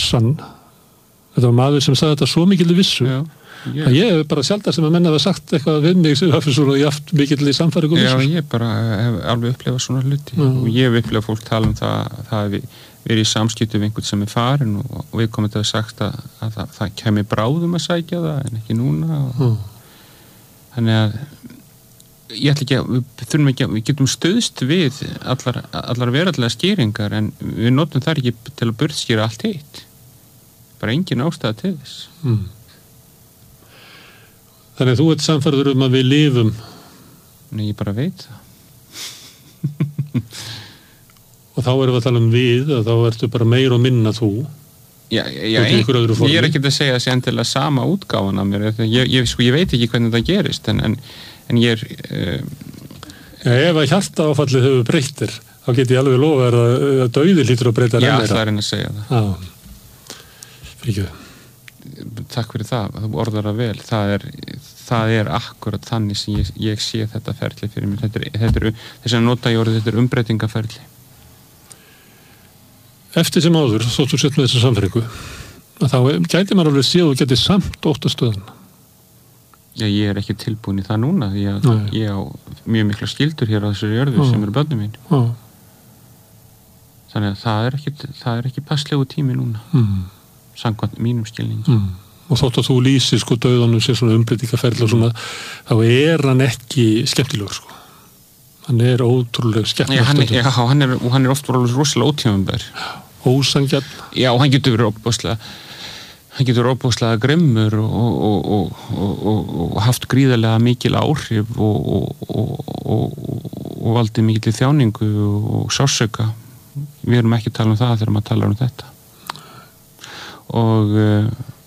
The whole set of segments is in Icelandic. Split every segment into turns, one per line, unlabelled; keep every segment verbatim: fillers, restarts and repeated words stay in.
sann. Þetta var maður sem sagði þetta svo mikil í vissu.
Já.
Yeah. Ég hef bara sjaldar sem að menna hafa sagt eitthvað við mig sem hafi svona jaft mikill í samfæringu.
Já, ég bara hef alveg upplifað svona hluti Já. Og ég hef upplifað fólk tala um það það hefði verið í samskiptum við einhvern sem er farin og, og við komum þetta að sagt að, að það, það kemur bráðum að sækja það en ekki núna og, mm. Þannig að ég ætla ekki að við þurfum ekki að við getum stöðst við allar, allar veraldlega skýringar en við notum það ekki til að burtskýra allt hitt bara engin ástæða til þess
mm. Þannig að þú ert samfærður um að við lifum.
Nei, ég bara veit það.
Og þá erum við að tala um við, og þá ertu bara meir og minna þú.
Já, já ein, ég er ekki að segja að sé endilega sama útgáfan af mér. Ég, ég, sko, ég veit ekki hvernig það gerist, en, en, en ég er... Uh,
ja, ef að hjartaáfallið hefur breyttir, þá get ég alveg lofa að, að dauði hlýtur að breyta.
Já, það er einn að segja það.
Já, fyrir ekki.
Takk fyrir það, þú orðar það vel það er, það er akkurat þannig sem ég, ég sé þetta ferli fyrir mér þetta er, þetta er, þess að nota ég orðið þetta er umbreytingaferli
Eftir sem áður, þótt þú sett með þessa samfæringu að þá gæti maður alveg séð og geti samt óttastöðan
Já, ég er ekki tilbúin í það núna því að Nei. Ég á mjög mikla skyldur hér á þessari jörðu Ó. Sem eru börnum mín Ó. Þannig að það er ekki, það er ekki passlegu tími núna mm. samkvæmt mínum skilningi
mm. og þótt að þú lýsir sko dauðanum sér svona umbreytingaferli og svona þá er hann ekki skemmtilegur sko hann er ótrúlega skemmtilegur
já, hann er, og hann er oft rosalega ótímabær
ósangjarn
já, og hann getur verið óbúslega hann getur verið óbúslega grimmur og, og, og, og, og haft gríðarlega mikil áhrif og, og, og valdið mikil þjáningu og sársauka við erum ekki að tala um það þegar maður talar um þetta og uh,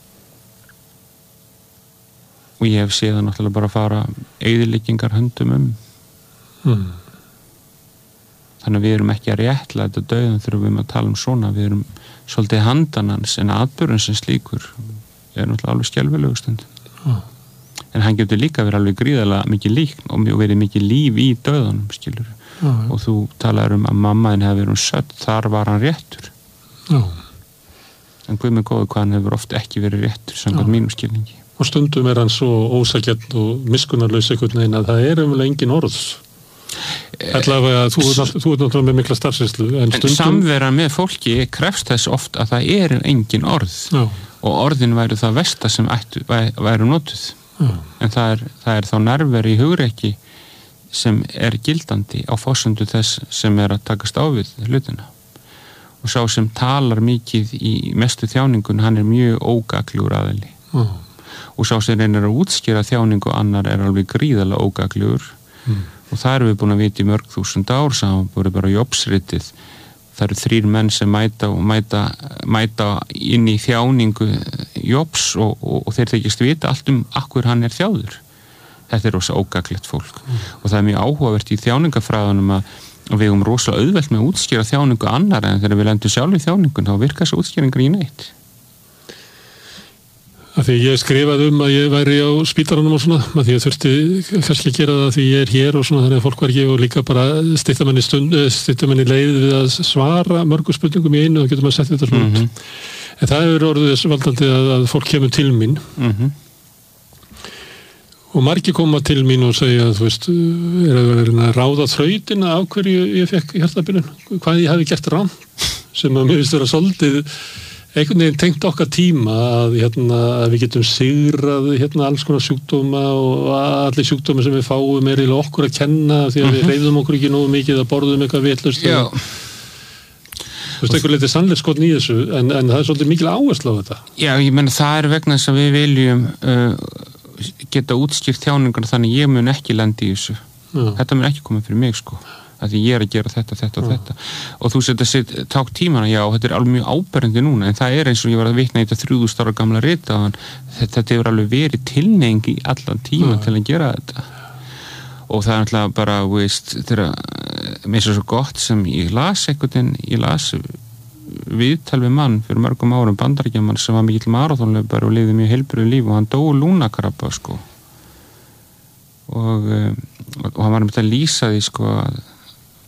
og ég hef séð það náttúrulega bara að fara eyðileggingar höndum um mm. þannig að við erum ekki að réttla þetta dauðan þegar við erum að tala um svona við erum svolítið handan hans en atburðurinn sem slíkur er náttúrulega alveg skelfilegur stundum mm. en hann getur líka verið alveg gríðarlega mikið líkn og verið mikið líf í dauðanum skilur mm. og þú talar um að mammaðin hefði verið um sött þar var hann réttur
mm.
en Guð með góðu hvað hann hefur oft ekki verið réttur samkvæmt mínum skilningi.
Og stundum er hann svo ósækjart og miskunnarlaus einhvern veginn að það er umlega engin orð. Allavega, þú ert náttúrulega með mikla starfsreynslu. En,
en stundum... samvera með fólki krefst þess oft að það er engin orð
Já.
Og orðin væru það versta sem ættu, væru notuð. Já. En það er, það er þá nærveri í hugrekki sem er gildandi á forsöndu þess sem er að takast á við hlutina. Og sá sem talar mikið í mestu þjáningun, hann er mjög ógagljúr aðili. Mm. Og sá sem reynir að útskýra þjáningu annar er alveg gríðarlega ógagljúr. Mm. Og það erum við búin að vita í mörg þúsund ár, saman voru bara Jobsritið. Það eru þrír menn sem mæta, og mæta, mæta inn í þjáningu Jobs og, og, og þeir þykist vita allt um akkur hann er þjáður. Þetta er rosa ógaglegt fólk. Mm. Og það er mjög áhugavert í þjáningafræðunum að og við erum rosalega auðvelt með að útskýra þjáningu annar en þegar við lendum sjálf í þjáningun þá virkar þessi útskýringar í neitt
Af því ég skrifaði um að ég væri á spítaranum og svona að því ég þurfti kannski að gera það því ég er hér og svona þannig að fólk var ekki og líka bara stytta manni stund stytta manni leið við að svara mörgum spurningum í einu og getur maður sett þetta svona mm-hmm. en það hefur orðið þess valdandi að, að fólk kemur til mín
mm-hmm.
og margir koma til mín og segja þú veist, er að vera að ráða þrautina af hverju ég fekk hjartabilun hvað ég hafi gert rangt sem að mér finnst vera svolítið einhvern veginn tengt okkar tíma að, hérna, að við getum sigrað hérna, alls konar sjúkdóma og allir sjúkdóma sem við fáum er eiginlega okkur að kenna því að uh-huh. við reyðum okkur ekki nógu mikið að borðum eitthvað vitlaust
Já
Þú veist, eitthvað litið sannleiksskotn í þessu en, en það er svolítið mikil áhersla á þetta
Já, ég menna það er vegna þess að við viljum uh, geta útskýrt þjáningar þannig ég mun ekki lendi í þessu Já. Þetta mun ekki koma fyrir mig sko að því ég er að gera þetta, þetta og Já. Þetta og þú setja sitt ták tímana, já, þetta er alveg mjög áberandi núna, en það er eins og ég var að vitna í þetta þrjú þúsund ára gamla rita þetta, þetta hefur alveg verið tilneying í allan tíma Já. Til að gera þetta og það er náttúrulega bara, veist þegar, mér er svo gott sem ég las einhvern veginn, ég las viðtal við mann fyrir mörgum árum bandaríkjamann sem var mikill maraþonlaupari og lifði mjög heilbrigðu líf og hann dó lungnakrabba sko og, og hann var með þetta að lýsa því sko að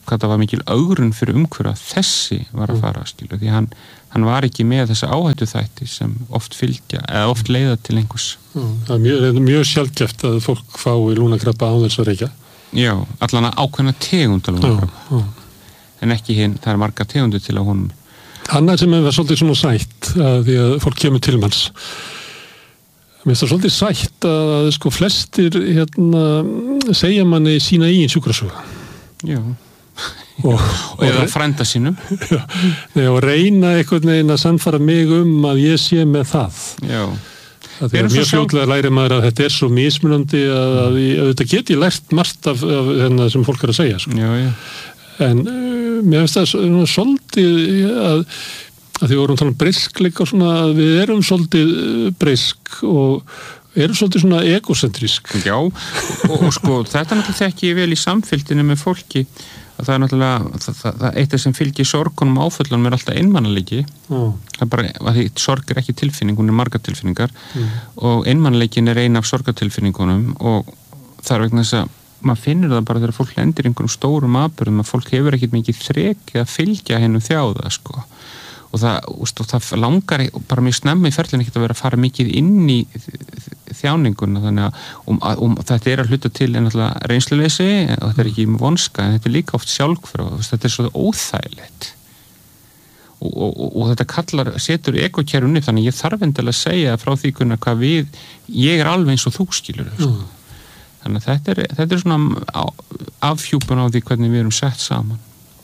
hvað það var mikil ögrun fyrir umhverfa þessi var að fara, skilu, því hann, hann var ekki með þessa áhættu þætti sem oft fylgja, eða oft leiða til einhvers.
Það er mjög, mjög sjaldgæft að fólk fái lungnakrabba án þess að reykja.
Já, allan að ákveðna tegund af lungnakrabba. En ekki hinn, það er marga tegundir til að honum.
Annað sem er svolítið svona sætt að því að fólk kemur til manns. Mér finnst það svolítið sætt að sko flestir hérna segja manni sína eigin sjúkrasögu.
Já.
og,
og eða frænda sínum
já, og reyna einhvern veginn að sannfæra mig um að ég sé með það.
Já.
Það er mjög fljótlega að læri maður að þetta er svo mismunandi að, að, að þetta geti lært margt af, af þennan sem fólk er að segja sko.
Já, já.
En uh, mér finnst það svolítið að, að því vorum talað um briskleik og svona að við erum svolítið brisk og erum svolítið svona egocentrísk.
Já, og, og sko þetta náttúrulega þekki ég vel í samfylgdinni með fólki að það er náttúrulega, það, það, það eitt sem fylgir sorgunum og áföllunum er alltaf einmanaleiki. Mm. Það er bara, að því sorg er ekki tilfinning, hún er margar tilfinningar mm. og einmanleikin er ein af sorgartilfinningunum og það er vegna þess að maður finnur það bara þegar fólk lendir einhverjum stórum atburðum að fólk hefur ekkert mikið þrek að fylgja hennu þjáða, sko. Og það, úst, og það langar bara mjög snemma í ferlinu ekkert að vera að fara mikið inn í þjáninguna þannig að um, um, þetta er að hluta til ennáttúrulega reynsluleysi og þetta er ekki vonska en þetta er líka oft sjálfkvara þetta er svo óþægilegt og, og, og, og þetta kallar setur ekokerunni þannig ég þarf endilega að segja frá því hvað við ég er alveg eins og þú skilur sko. mm. Þannig að þetta er, þetta er svona afhjúpun á því hvernig við erum sett saman.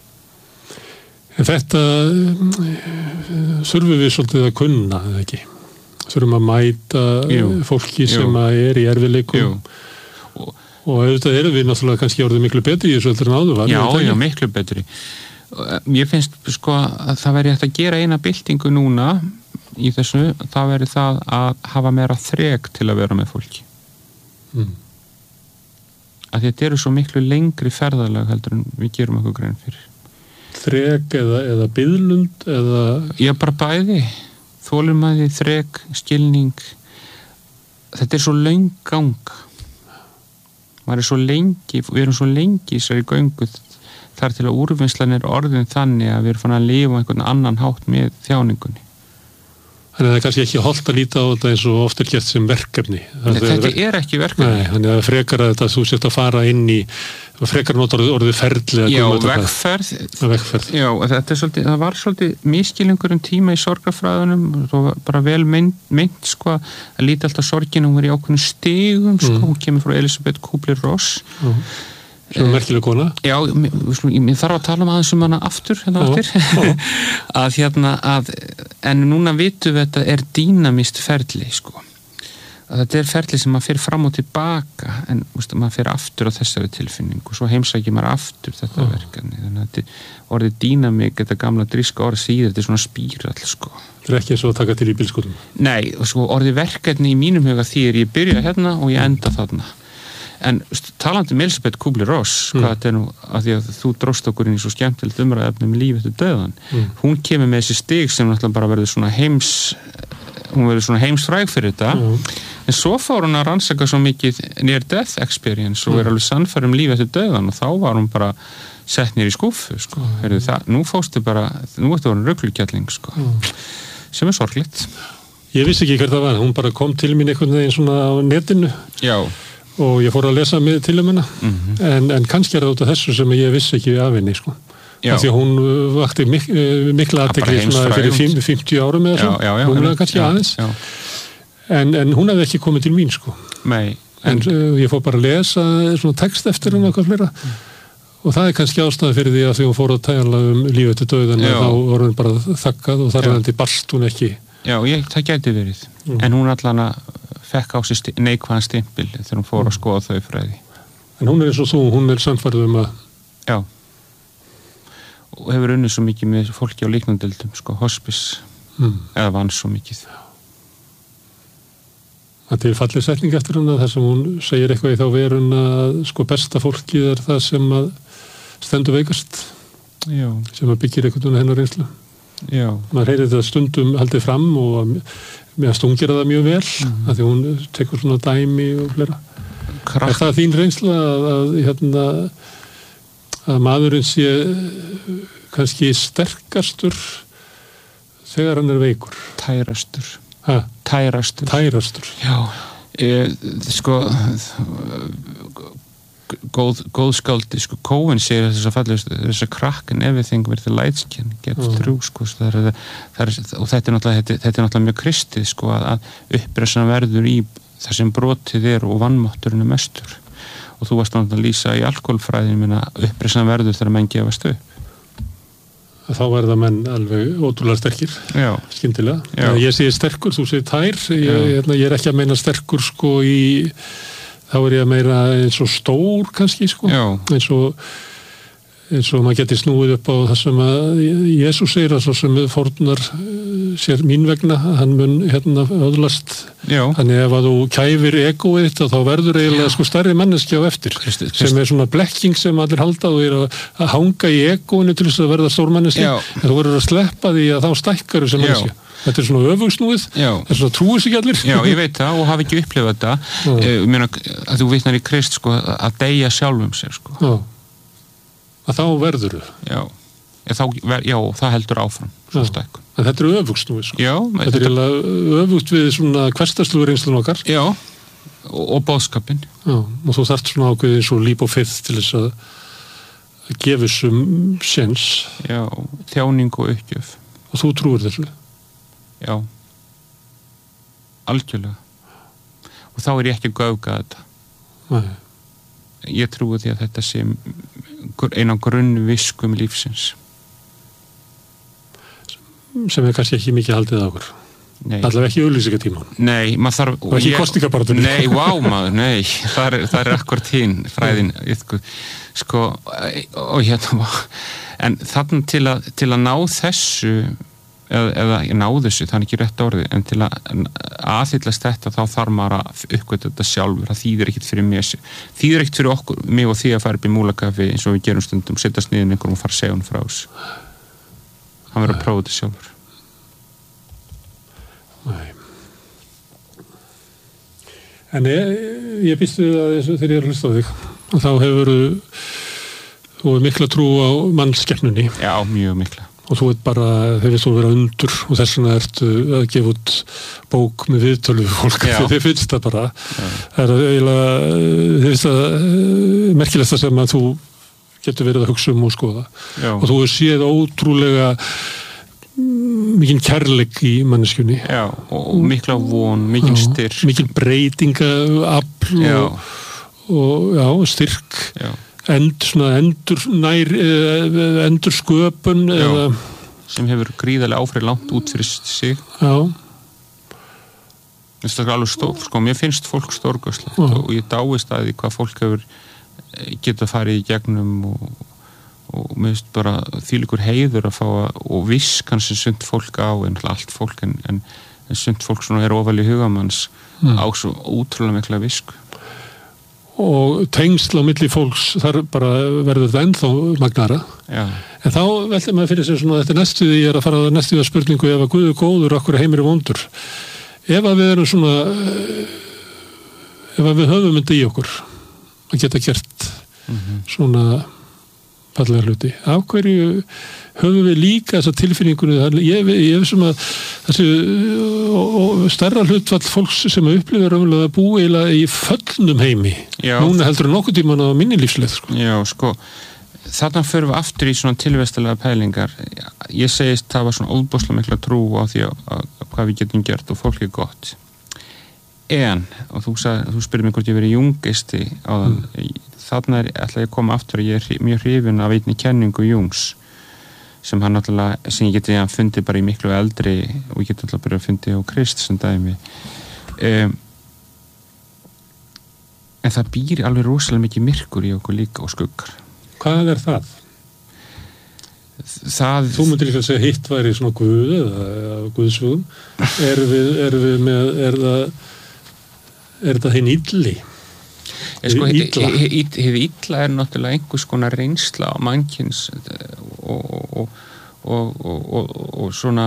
Þetta þurfum við svolítið að kunna, eða ekki? Þurfum að mæta jú, fólki sem jú. Að er í erfiðleikum og, og auðvitað erum við náttúrulega kannski orðið miklu betri í þessu heldur en áður var.
Já, já, miklu betri. Mér finnst sko að það væri hægt að gera eina byltingu núna í þessu, það væri það að hafa meira þrek til að vera með fólki. Mm. Að þetta eru svo miklu lengri ferðalag heldur en við gerum okkur grein fyrir.
Þrek eða, eða biðlund eða...
Já, bara bæði. Þolinmæði, þrek, skilning. Þetta er svo löng gang. Maður er svo lengi, við erum svo lengi í þessari göngu þar til að úrvinnslan er orðin þannig að við erum fann að lifa einhvern annan hátt með þjáningunni.
Þannig að það er kannski ekki holdt að líta á þetta eins og oft er gert sem verkefni.
Nei, þetta er, er ekki verkefni.
Nei, þannig að frekar að þetta þú sért að fara inn í frekar notar orðið ferli.
Já, vegferð.
Vegferð.
Já, þetta er svolítið, það var svolítið miskilningur um tíma í sorgarfræðunum og bara vel meint sko að líta alltaf sorgin hún var í ákveðnum stigum sko, mm. hún kemur frá Elisabeth Kubler-Ross. Mm.
Sem er merkileg kona.
Já, ég þarf að tala um aðeins um hana aftur, hérna
já,
aftur. að hérna, að, en núna vitum við að þetta er dýnamist ferli, sko. Að þetta er ferli sem maður fyrir fram og tilbaka, en veist, maður fyrir aftur á þessari tilfinningu, svo heimsækir maður aftur þetta já. Verkefni. Þannig að þetta orðið dýnamik, þetta gamla dríska orð síður, þetta er svona spírall, sko.
Þetta er ekki eins og að taka til í bílskútum.
Nei, og svo orðið verkefni í mínum huga því er ég byrja hérna og ég enda þarna. En talandi um Elisabeth Kubler-Ross, mm. hvað þetta er nú, að því að þú dróst okkur inn í svo skemmtilegt umræðefni um líf eftir dauðan, mm. hún kemur með þessi stig sem náttúrulega bara verður svona heims, hún verður svona heimsfræg fyrir þetta, mm. en svo fór hún að rannsaka svo mikið near death experience og mm. er alveg sannfæri um líf eftir dauðan og þá var hún bara sett nýr í skúfu, sko, mm. heyrðu það, nú fóstu bara, nú ertu voru ruglukjalling, sko, mm. sem er sorglegt.
Ég vissi ekki hver það var, hún bara kom til mín einhvern veginn svona á netinu.
Já.
Og ég fór að lesa með til um hana mm-hmm. en, en kannski er það út af þessu sem ég vissi ekki af henni sko. Því að hún vakti mik mikla athygli svona fyrir fimmtíu árum eða svo, rúmlega kannski já, aðeins já. En, en hún hefði ekki komið til mín sko.
Nei,
en, en uh, ég fór bara að lesa svona text eftir hún eitthvað fleira mm. og það er kannski ástæði fyrir því að því hún fór að tala um lífið til dauðan þá voru hún bara þakkað og þar er barst hún ekki.
Já, ég, það gæti verið mm. en hún allan að fekk á sig neikvæðan stimpil þegar hún fór að skoða þau fræði.
En hún er eins og þú, hún er sannfærið um að...
Já. Og hefur unnið svo mikið með fólki á líknandildum, sko, hospice, mm. eða vann svo mikið.
Það er fallið setning eftir hana þar sem hún segir eitthvað í þá verun að sko besta fólkið er það sem að stendur veikast.
Já.
Sem að byggir eitthvað hennar reynslu.
Já.
Maður heyrir þetta stundum haldið fram og mér stungir það mjög vel mm. að því hún tekur svona dæmi og flera. Kraft. Er það þín reynsla að, að, hérna, að maðurinn sé kannski sterkastur þegar hann er veikur.
Tærastur.
Ha?
Tærastur.
Tærastur.
Já, e, sko góð, góð skáldi, sko Cohen segir þess að fallast, þess að krakken everything with the light skin gets mm. through, sko það er, það er, og þetta er náttúrulega þetta, þetta er náttúrulega mjög kristið, sko að, að uppreissan verður í þar sem brotið er og vannmátturinn er mestur og þú varst náttúrulega að lýsa í alkoholfræðin minna uppreissan verður þegar menn gefast upp.
Þá verða menn alveg ótrúlega sterkir. Já. Skyndilega. Já. Ég segi sterkur, þú segir tær. Ég, ég er ekki að meina sterkur sko í, þá er ég að meina eins og stór kannski sko. Já. Eins og, eins og maður geti snúið upp á það sem að Jesús segir að svo sem fórnar sér mín vegna, hann mun hérna öðlast. Já. Þannig ef að þú kæfir egoið þetta þá verður eiginlega sko stærri manneskja á eftir Kristi, Kristi. sem er svona blekking sem allir halda og er að, að hanga í egoinu til þess að verða stór manneskja en þú verður að sleppa því að þá stækkar þessi manneskja. Þetta er svona öfugsnúið, þetta er svona trúið sig allir.
Já, ég veit það og hafi ekki upplifað þetta. Ég meina að þú vitnar í Krist sko að deyja sjálfum sér sko.
Já. Að þá verður þau.
Já. Þá, já, það heldur áfram svo stækkun.
En þetta er öfugsnúið sko.
Já.
Þetta er eiginlega öfugt við svona hversdagslugu reynslun okkar.
Já, og, og boðskapinn.
Já, og þú þarft svona ákveðið svo líp og fyrð til þess að gefa þessum séns.
Já, þjáning og uppgjöf.
Og þú trúir þessu?
Já, algjörlega. Og þá er ég ekki að göfga þetta.
Nei.
Ég trúi því að þetta sé einn á grunnviskum lífsins.
Sem er kannski ekki mikið haldið á okkur. Nei. Allavega ekki auglýsingatíma.
Nei, maður þarf...
Og ekki kosningabaráttunni.
Nei, vá maður, nei. Það er, það er akkurat hinn, fræðin. Sko, og hérna... En þannig til að, til að ná þessu, eða, eða ná þessu, það er ekki rétt orðið, en til að aðhyllast þetta, þá þarf maður að uppgöta þetta sjálfur. Það þýðir ekkit fyrir mér. Þýðir ekkit fyrir okkur, mig og því að fara upp í múlakafi eins og við gerum stundum, setjast niður einhverjum og fara að segja hún frá þessu. Hann verður að prófa þetta sjálfur.
Nei. En ég, ég býstu að þessu þegar ég er að hlusta á þig og þá hefur þú mikla trú á mannskeppnunni.
Já, mjög mikla.
Og þú veit bara, þeir veist þú vera undur og þess vegna ertu að gefa út bók með viðtölu fólk. Þið finnst það bara. Já. Það er eiginlega, þið finnst það merkilegsta sem að þú getur verið að hugsa um og skoða. Já. Og þú hefur séð ótrúlega mikinn kærleik í manneskjunni.
Já, og mikla von, mikinn styrk.
Mikinn breytingaafl og, og já, styrk. Já. End, svona endur nær, endur sköpun
já,
eða...
sem hefur gríðarlega áfrið langt út fyrir sig.
Já.
Það er alveg stór, sko, mér finnst fólk stórkostlegt og ég dáist að því hvað fólk hefur getað farið í gegnum og, og mér finnst bara þvílíkur heiður að fá að, og viss kannski sumt fólk á, en allt fólk en, en, en sumt fólk svona er ofal í hugamanns mm. á svo ótrúlega mikla visku.
Og tengsl á milli fólks þar bara verður það ennþá magnara. Já. En þá veldur maður fyrir sér svona þetta næstuði, ég er að fara að næstuði að spurningu ef að Guð er góður, okkur heimir er vondur. Ef að við erum svona ef að við höfum þetta í okkur að geta gert mm-hmm. svona fallega hluti. Af hverju höfum við líka þessa tilfinningunni, ég hef sem að þessi og, og stærra hlutfall fólks sem að upplifa raunverulega að búa eiginlega í föllnum heimi. Já. Núna heldur nokkuð tíman á minni lífsleið. Sko.
Já, sko, þarna förum við aftur í svona tilvestalega pælingar. Ég segist það var svona óbúslega mikla trú á því að, að, að hvað við getum gert og fólk er gott. En, og þú, sag, þú spyrir mig hvort ég verið jungisti á þann, mm. þarna er ætla ég að koma aftur og ég er mjög hrifin af einni kenningu Jungs sem hann náttúrulega, sem ég geti að fundi bara í miklu eldri og ég geti alltaf bara að fundi á Krist sem dæmi um, en það býr alveg rosalega mikið myrkur í okkur líka og skuggar.
Hvað er það?
Það... Þú
myndir ekki að segja hitt væri svona Guð eða Guðsvögum er við, er við með er það, er það hinn illi?
Sko, hið illa er náttúrulega einhvers konar reynsla á mannkins og, og, og, og, og, og svona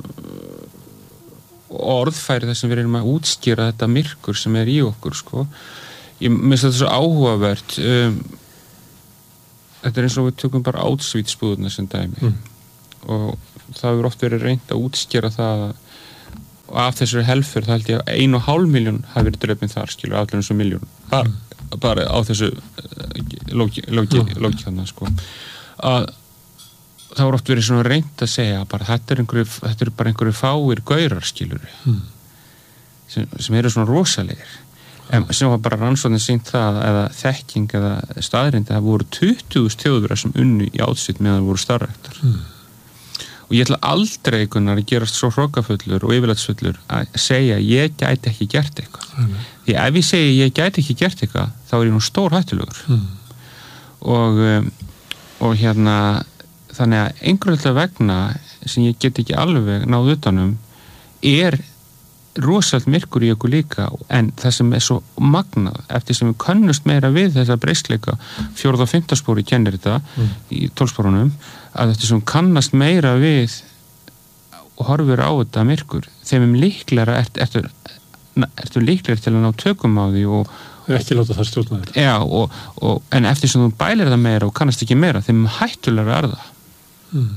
orðfæri þar sem við erum að útskýra þetta myrkur sem er í okkur sko. Ég minnst þetta svo áhugavert um, þetta er eins og við tökum bara Auschwitz-búðuna sem dæmi mm. og það hefur oft verið reynt að útskýra það og af þessari helfur það held ég að ein og hálf miljón hafi verið drepin þar, skilur, allir eins og miljón bara, mm. bara á þessu lóki, lóki, mm. lóki þannig sko að það voru oft verið svona reynt að segja bara þetta er, einhverju, þetta er bara einhverju fáir gaurar, skilur mm. sem, sem eru svona rosalegir en sem var bara rannsóknin sýnt það eða þekking eða staðreind að það voru tuttugu þjóðverjar sem unnu í Auschwitz meðan það voru starfræktar mm. og ég ætla aldrei einhvern að gerast svo hrokafullur og yfirlætsfullur að segja ég gæti ekki gert eitthvað mm. því ef ég segi ég gæti ekki gert eitthvað þá er ég nú stór hættulegur mm. og, og hérna þannig að einhverjulega vegna sem ég get ekki alveg náð utanum er rosalt myrkur í okkur líka en það sem er svo magnað eftir sem við könnust meira við þessa breyskleika fjórða og fimmta spóri kennir þetta mm. í tólfspórunum að eftir sem kannast meira við og horfir á þetta myrkur þeim líklega ertu, ertu, ertu líklega til að ná tökum á því og
ekki láta það stjórna þér
já, og, og, en eftir sem þú bælir það meira og kannast ekki meira þeim hættulega er það mm.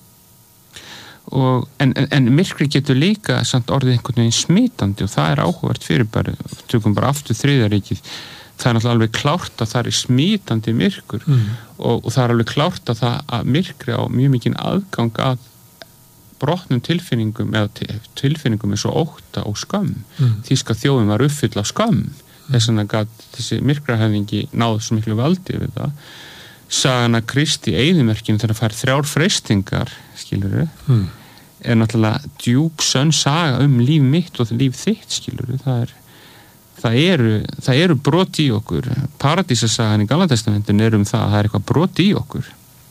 og, en, en, en myrkri getur líka samt orðið einhvern veginn smitandi og það er áhugavert fyrirbæri tökum bara aftur þriðaríkið það er náttúrulega alveg klárt að það er smitandi myrkur mm. og, og það er alveg klárt að það að myrkri á mjög mikinn aðgang að brotnum tilfinningum eða tilfinningum eins og ótta og skömm mm. þýska þjóðin var uppfull af skömm mm. þess vegna gat þessi myrkrahöfðingi náð svo miklu valdi við það sagan að Kristi eyðimerkinu þegar það fær þrjár freistingar skilurðu mm. er náttúrulega djúp sönn saga um líf mitt og líf þitt skilurðu það er það eru, það eru brot í okkur paradísasagan í Gamla testamentinu er um það að það er eitthvað brot í okkur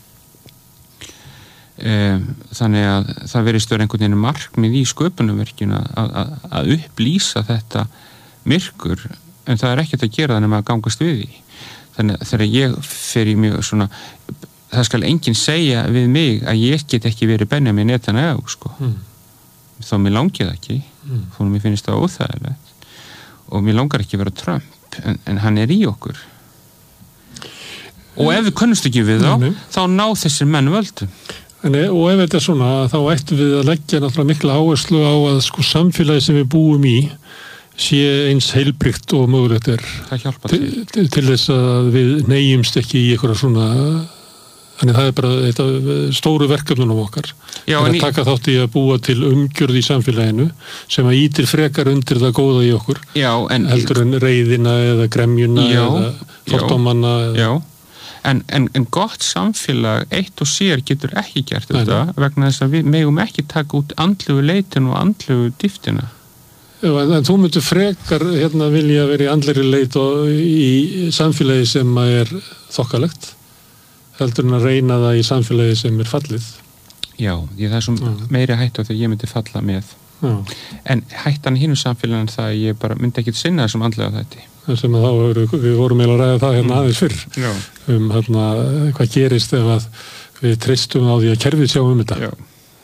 um, þannig að það verið stöður einhvern veginn markmið í sköpunarverkinu að, að, að upplýsa þetta myrkur en það er ekkert að gera það nema að gangast við því þannig að þegar ég fer í mjög svona það skal enginn segja við mig að ég get ekki verið Benjamin Netanyahu sko mm. þá mér langið ekki mm. þó mér finnst það óþægilegt og mér langar ekki að vera Trump en, en hann er í okkur og ef við kunnumst ekki við þá mm. þá ná þessir menn völdum
en, og ef þetta er svona þá ættum við að leggja náttúrulega mikla áherslu á að sko samfélagi sem við búum í sé eins heilbrigt og mögulegt er til, til, til þess að við neyjumst ekki í einhverja svona þannig það er bara þetta stóru verkefnunum okkar Já, að í... taka þátt í að búa til umgjörð í samfélaginu sem að ítir frekar undir það góða í okkur
Já, en...
heldur en reiðina eða gremjuna
Já,
eða fordómanna
eða... en, en, en gott samfélag eitt og sér getur ekki gert Nei, þetta vegna þess að við megum ekki taka út andlegu leitin og andlegu dýftina
Já, en, en þú myndir frekar hérna vilja vera í andlegri leit og í samfélagi sem er þokkalegt heldur en að reyna það í samfélagi sem er fallið.
Já, ég, það er svo Já. meiri hættu þegar ég myndi falla með. Já. En hættan í hinu samfélagin það að ég bara myndi ekki sinna þessum andlega þætti.
Það sem að þá eru, við vorum eiginlega að ræða það hérna aðeins fyrr. Já. Um hérna hvað gerist ef að við treystum á því að kerfið sjá um þetta. Já.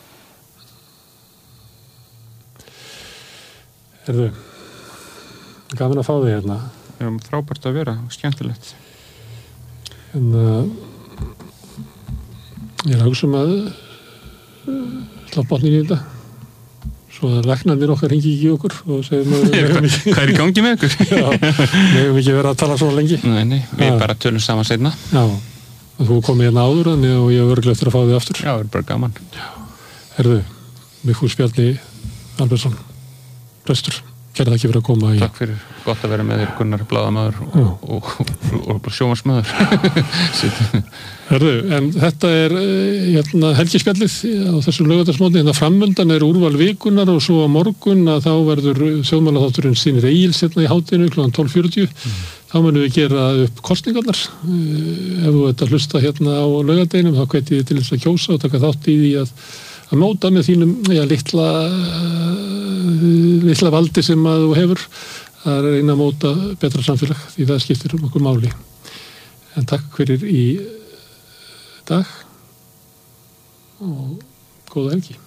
Erðu, gaman að fá þig hérna.
Já, frábært að vera, skemmtilegt.
En uh, ég er að hugsa um að slá botnin í þetta. Svo að læknarnir okkar hringi ekki í okkur og segir maður...
Hvað er í gangi með okkur?
Já, við hefum ekki verið að tala svo lengi.
Nei, nei, við ja. bara tölum saman seinna.
Já, og þú komið hérna áður og ég hef örglega eftir að fá þig aftur.
Já, það er bara gaman.
Já, herðu, Vigfús Bjarni Albertsson. Prestur, kæra þakki fyrir að koma í...
Takk fyrir, gott að vera með þér Gunnar blaðamaður og, og, og, og sjónvarsmaður.
Herðu, en þetta er hérna, helgispjallið á þessum laugardagsmótni. Hérna framöndan er úrval vikunar og svo á morgun að þá verður þjóðmálaþátturinn Sýnir Egils hérna í hátinu klukkan tólf fjörutíu. Mm. Þá munum við gera upp kosningarnar. Ef þú ert að hlusta hérna á laugardeginum þá hvet ég til þess að kjósa og taka þátt í því að að móta með þínum já, litla, litla valdi sem að þú hefur að reyna að móta betra samfélag því það skiptir um okkur máli. En takk fyrir í dag og góða helgi.